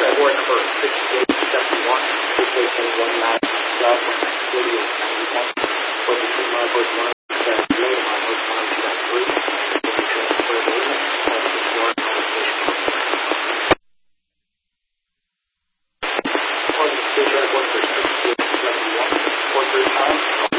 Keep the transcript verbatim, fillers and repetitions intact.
contract award number sixty-eight seventy-one, vacation one nine dot forty-eight ninety-one, for the two mile versus one zero zero mile versus one zero three, transfer agreement, and the foreign conversation. On the contract award for sixty-eight seventy-one, for three times.